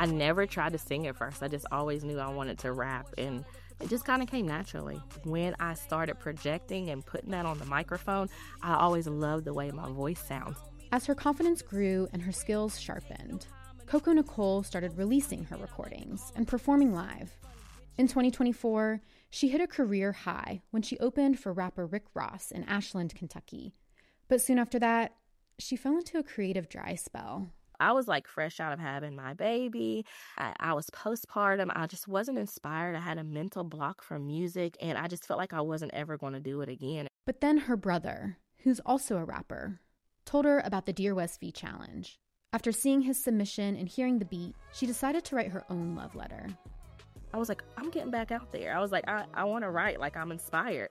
I never tried to sing at first. I just always knew I wanted to rap, and it just kind of came naturally. When I started projecting and putting that on the microphone, I always loved the way my voice sounds. As her confidence grew and her skills sharpened, Coco Nicole started releasing her recordings and performing live. In 2024, she hit a career high when she opened for rapper Rick Ross in Ashland, Kentucky. But soon after that, she fell into a creative dry spell. I was like fresh out of having my baby. I was postpartum. I just wasn't inspired. I had a mental block from music, and I just felt like I wasn't ever going to do it again. But then her brother, who's also a rapper, told her about the Dear West V Challenge. After seeing his submission and hearing the beat, she decided to write her own love letter. I was like, I'm getting back out there. I was like, I want to write, like I'm inspired.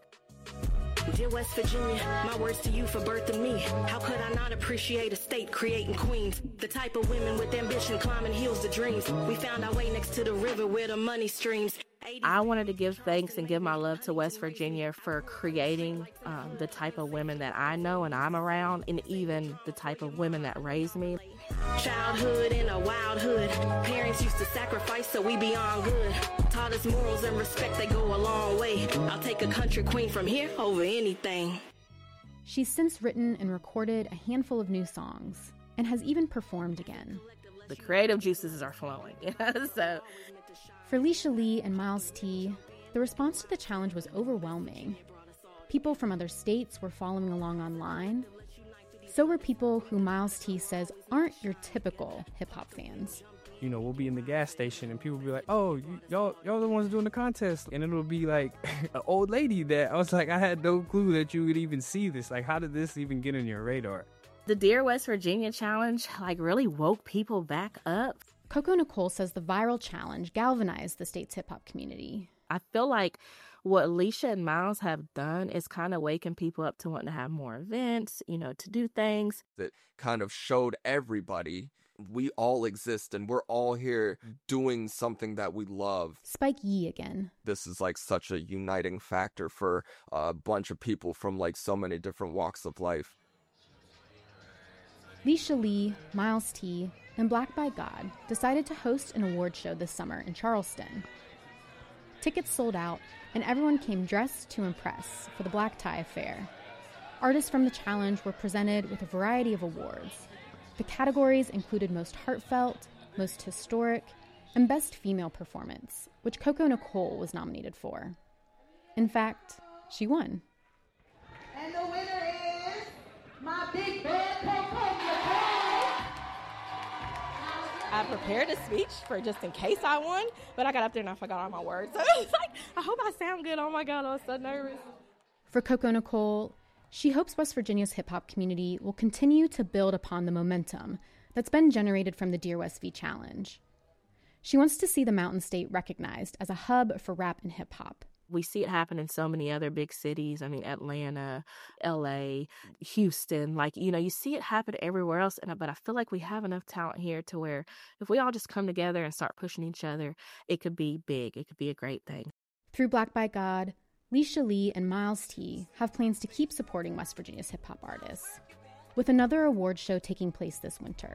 Dear West Virginia, my words to you for birthing me. How could I not appreciate a state creating queens? The type of women with ambition climbing hills to dreams. We found our way next to the river where the money streams. I wanted to give thanks and give my love to West Virginia for creating the type of women that I know and I'm around, and even the type of women that raised me. Childhood in a wild hood. Parents used to sacrifice so we beyond good. Taught us morals and respect, they go a long way. I'll take a country queen from here over anything. She's since written and recorded a handful of new songs and has even performed again. The creative juices are flowing. So, for Leisha Lee and Miles T, the response to the challenge was overwhelming. People from other states were following along online. So were people who Miles T says aren't your typical hip-hop fans. You know, we'll be in the gas station and people will be like, oh, y'all the ones doing the contest. And it'll be like an old lady that I was like, I had no clue that you would even see this. Like, how did this even get on your radar? The Dear West Virginia Challenge, really woke people back up. Coco Nicole says the viral challenge galvanized the state's hip-hop community. I feel like what Leisha and Miles have done is kind of waking people up to wanting to have more events, to do things. That kind of showed everybody we all exist and we're all here doing something that we love. Spike Yee again. This is such a uniting factor for a bunch of people from so many different walks of life. Leisha Lee, Miles T, and Black by God decided to host an award show this summer in Charleston. Tickets sold out, and everyone came dressed to impress for the Black Tie Affair. Artists from the challenge were presented with a variety of awards. The categories included Most Heartfelt, Most Historic, and Best Female Performance, which Coco Nicole was nominated for. In fact, she won. And the winner is my big bad Coco Nicole. I prepared a speech for just in case I won, but I got up there and I forgot all my words. So it's I hope I sound good. Oh my God, I was so nervous. For Coco Nicole, she hopes West Virginia's hip-hop community will continue to build upon the momentum that's been generated from the Dear West V Challenge. She wants to see the Mountain State recognized as a hub for rap and hip-hop. We see it happen in so many other big cities. Atlanta, LA, Houston, you see it happen everywhere else. But I feel like we have enough talent here to where if we all just come together and start pushing each other, it could be big. It could be a great thing. Through Black by God, Leisha Lee and Miles T have plans to keep supporting West Virginia's hip-hop artists, with another award show taking place this winter.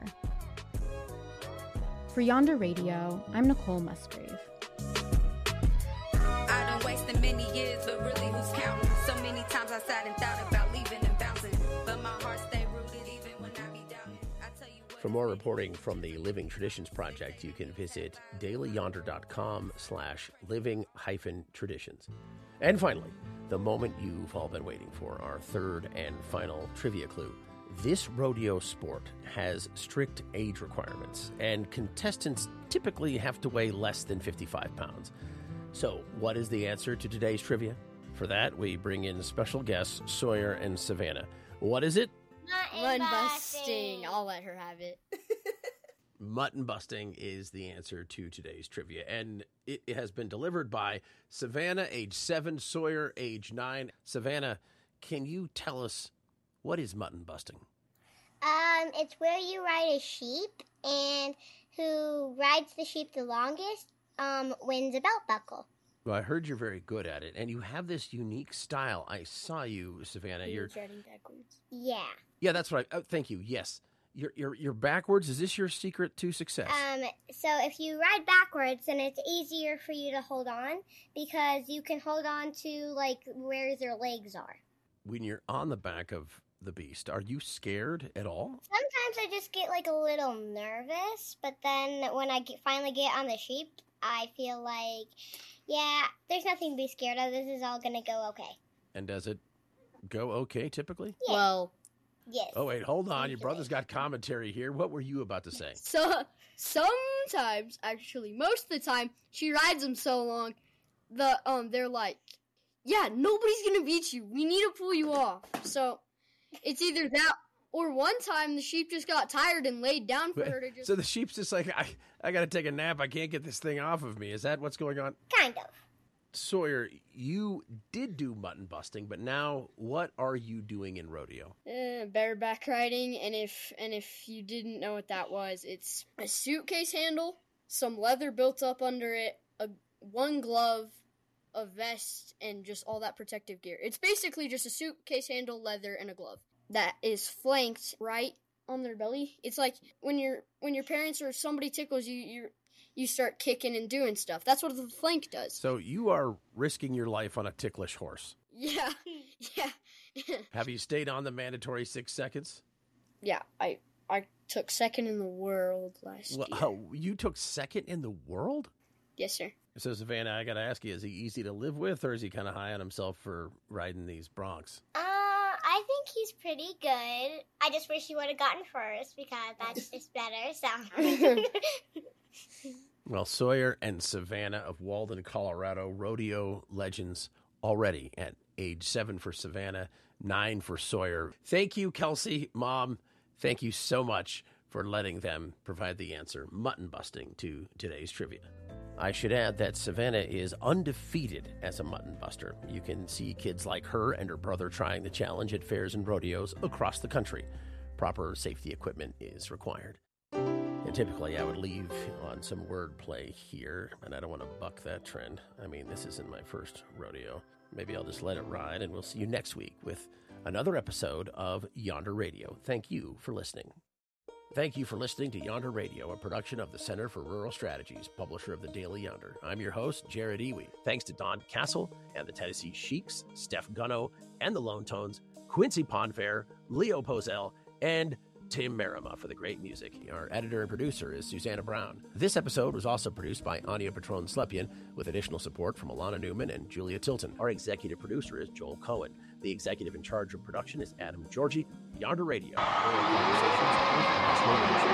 For Yonder Radio, I'm Nicole Musgrave. I done wasted many years, but really who's counting? So many times I sat and thought about leaving and bouncing, but my heart stayed rooted even when I be doubting. I tell you what. For more reporting from the Living Traditions Project, you can visit dailyyonder.com/living-traditions. And finally, the moment you've all been waiting for, our third and final trivia clue. This rodeo sport has strict age requirements, and contestants typically have to weigh less than 55 pounds. So, what is the answer to today's trivia? For that, we bring in special guests Sawyer and Savannah. What is it? Mutton busting. I'll let her have it. Mutton busting is the answer to today's trivia, and it has been delivered by Savannah, age 7, Sawyer, age 9. Savannah, can you tell us what is mutton busting? It's where you ride a sheep, and who rides the sheep the longest wins a belt buckle. Well, I heard you're very good at it, and you have this unique style. I saw you, Savannah. You're Jetting backwards. Yeah. Yeah, that's right. Oh, thank you. Yes. You're backwards. Is this your secret to success? So if you ride backwards, then it's easier for you to hold on because you can hold on to like where your legs are. When you're on the back of the beast, are you scared at all? Sometimes I just get like a little nervous, but then when I finally get on the sheep, I feel like, yeah, there's nothing to be scared of. This is all gonna go okay. And does it go okay typically? Yeah. Well, yes. Oh wait, hold on. Your brother's got commentary here. What were you about to say? so sometimes, actually, most of the time, she rides them so long, they're like, yeah, nobody's gonna beat you. We need to pull you off. So it's either that or one time the sheep just got tired and laid down for her to just. So the sheep's just like, I got to take a nap. I can't get this thing off of me. Is that what's going on? Kind of. Sawyer, you did do mutton busting, but now what are you doing in rodeo? Bareback riding, and if you didn't know what that was, it's a suitcase handle, some leather built up under it, one glove, a vest, and just all that protective gear. It's basically just a suitcase handle, leather, and a glove that is flanked right on their belly. It's like when your parents or somebody tickles you, you start kicking and doing stuff. That's what the flank does. So you are risking your life on a ticklish horse. Yeah. Have you stayed on the mandatory 6 seconds? Yeah, I took second in the world last year. Oh, you took second in the world? Yes, sir. So, Savannah, I got to ask you, is he easy to live with, or is he kind of high on himself for riding these broncs? I think he's pretty good. I just wish he would have gotten first because that's just better, so. Well, Sawyer and Savannah of Walden, Colorado, rodeo legends already at age 7 for Savannah, 9 for Sawyer. Thank you, Kelsey, Mom. Thank you so much for letting them provide the answer, mutton busting, to today's trivia. I should add that Savannah is undefeated as a mutton buster. You can see kids like her and her brother trying the challenge at fairs and rodeos across the country. Proper safety equipment is required. And typically I would leave on some wordplay here, and I don't want to buck that trend. I mean, this isn't my first rodeo. Maybe I'll just let it ride, and we'll see you next week with another episode of Yonder Radio. Thank you for listening. Thank you for listening to Yonder Radio, a production of the Center for Rural Strategies, publisher of the Daily Yonder. I'm your host, Jared Ewey. Thanks to Don Castle and the Tennessee Sheiks, Steph Gunno and the Lone Tones, Quincy Ponfair, Leo Pozell, and Tim Merima for the great music. Our editor and producer is Susanna Brown. This episode was also produced by Anya Patron-Slepian with additional support from Alana Newman and Julia Tilton. Our executive producer is Joel Cohen. The executive in charge of production is Adam Georgie. Yonder Radio.